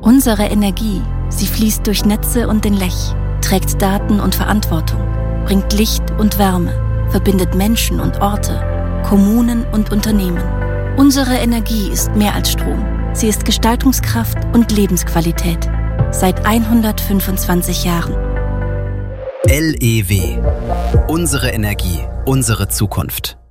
Unsere Energie, sie fließt durch Netze und den Lech, trägt Daten und Verantwortung, bringt Licht und Wärme, verbindet Menschen und Orte, Kommunen und Unternehmen. Unsere Energie ist mehr als Strom. Sie ist Gestaltungskraft und Lebensqualität. Seit 125 Jahren. LEW. Unsere Energie, unsere Zukunft.